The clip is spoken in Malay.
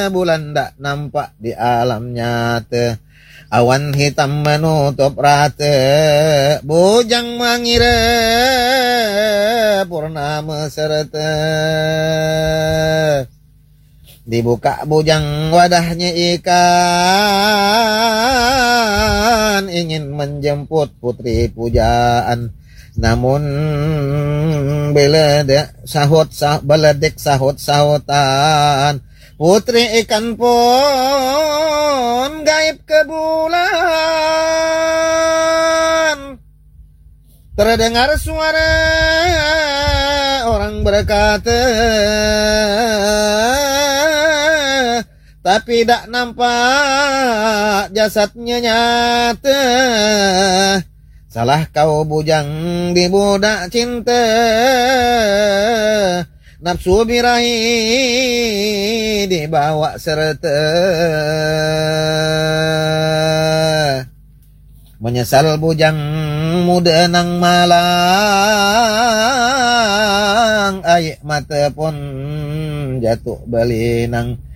bulan dak nampak di alam nyata. Awan hitam menutup rata, bujang mengira purnama serta. Dibuka bujang wadahnya ikan, ingin menjemput putri pujaan. Namun beledek sahut-sahutan, putri ikan pun gaib ke bulan. Terdengar suara orang berkata, tapi tak nampak jasadnya nyata. Salah kau bujang di budak cinta, nafsu birahi dibawa serta. Menyesal bujang muda nang malang, air mata pun jatuh belinang.